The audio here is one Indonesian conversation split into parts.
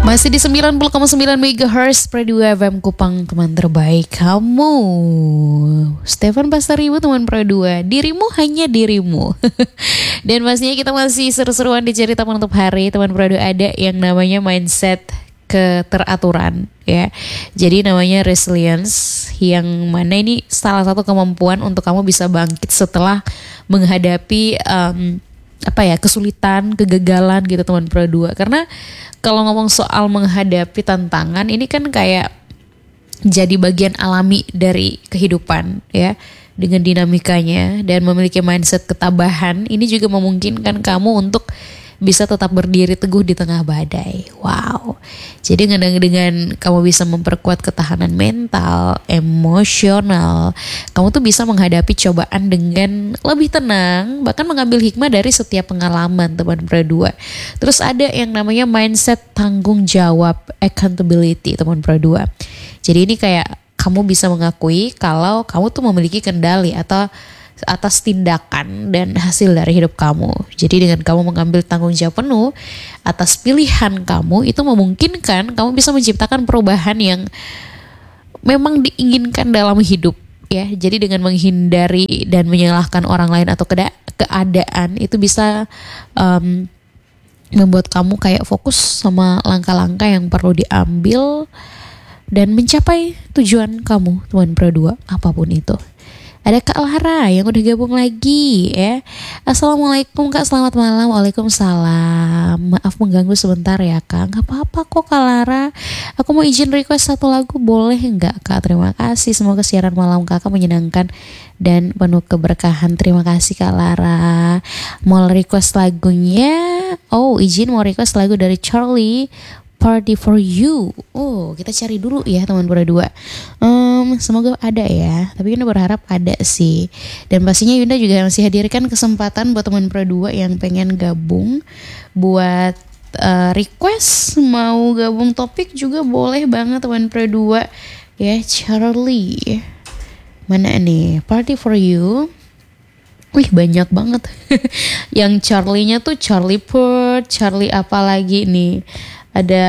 Masih di 90,9 MHz Pro 2 FM Kupang, teman terbaik kamu. Stefan Pastaribu, teman Pro 2. Dirimu hanya dirimu. Dan pastinya kita masih seru-seruan di cerita penutup hari. Teman Pro 2 ada yang namanya mindset keteraturan ya. Jadi namanya resilience, yang mana ini salah satu kemampuan untuk kamu bisa bangkit setelah menghadapi kesulitan, kegagalan gitu teman Pro 2. Karena kalau ngomong soal menghadapi tantangan, ini kan kayak jadi bagian alami dari kehidupan ya, dengan dinamikanya. Dan memiliki mindset ketabahan ini juga memungkinkan kamu untuk bisa tetap berdiri teguh di tengah badai. Wow. Jadi dengan kamu bisa memperkuat ketahanan mental, emosional, kamu tuh bisa menghadapi cobaan dengan lebih tenang, bahkan mengambil hikmah dari setiap pengalaman teman Pro 2. Terus ada yang namanya mindset tanggung jawab, accountability teman Pro 2. Jadi ini kayak kamu bisa mengakui kalau kamu tuh memiliki kendali atau atas tindakan dan hasil dari hidup kamu. Jadi dengan kamu mengambil tanggung jawab penuh atas pilihan kamu, itu memungkinkan kamu bisa menciptakan perubahan yang memang diinginkan dalam hidup ya. Jadi dengan menghindari dan menyalahkan orang lain atau keadaan, itu bisa membuat kamu kayak fokus sama langkah-langkah yang perlu diambil dan mencapai tujuan kamu teman Pro 2, apapun itu. Ada Kak Lara yang udah gabung lagi ya. Assalamualaikum Kak, selamat malam. Waalaikumsalam. Maaf mengganggu sebentar ya Kak. Gak apa-apa kok Kak Lara. Aku mau izin request satu lagu, boleh gak Kak? Terima kasih. Semoga siaran malam Kakak menyenangkan dan penuh keberkahan. Terima kasih Kak Lara. Mau request lagunya? Oh, izin mau request lagu dari Charlie, Party for You. Oh, kita cari dulu ya teman Pro 2. Semoga ada ya. Tapi Yunda berharap ada sih. Dan pastinya Yunda juga masih hadirkan kesempatan buat teman Pro 2 yang pengen gabung, buat request mau gabung topik juga boleh banget teman Pro 2 ya. Charlie, mana nih? Party for You. Wih, banyak banget. Yang Charlie-nya tuh Charlie Puth, Charlie apa lagi nih? Ada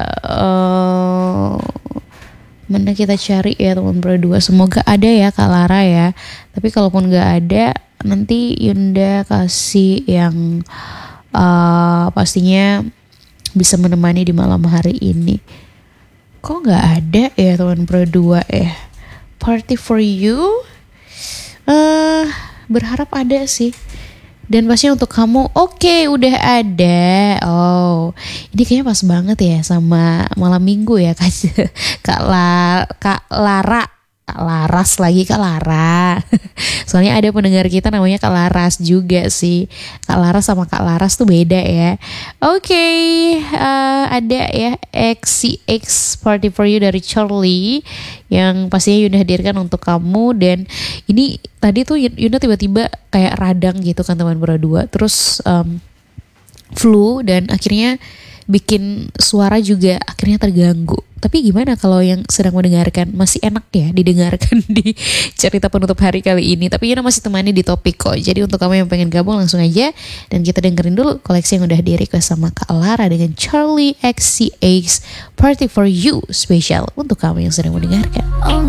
mana kita cari ya teman Pro 2. Semoga ada ya Kak Lara ya. Tapi kalaupun gak ada, nanti Yunda kasih yang pastinya bisa menemani di malam hari ini. Kok gak ada ya teman Pro 2 ya? Party for You, berharap ada sih. Dan pasti untuk kamu, oke, udah ada. Oh, ini kayaknya pas banget ya sama malam minggu ya Kak Lara. Kak Laras lagi, Kak Lara. Soalnya ada pendengar kita namanya Kak Laras juga sih. Kak Laras sama Kak Laras tuh beda ya. Oke, ada ya XCX Party for You dari Charlie, yang pastinya Yunda hadirkan untuk kamu. Dan ini tadi tuh Yunda tiba-tiba kayak radang gitu kan teman Pro 2. Terus flu dan akhirnya bikin suara juga akhirnya terganggu. Tapi gimana kalau yang sedang mendengarkan, masih enak ya didengarkan di cerita penutup hari kali ini. Tapi Yuna masih temani di topik kok. Jadi untuk kamu yang pengen gabung langsung aja, dan kita dengerin dulu koleksi yang udah di-request sama Kak Lara dengan Charlie XCX Party for You, spesial untuk kamu yang sedang mendengarkan.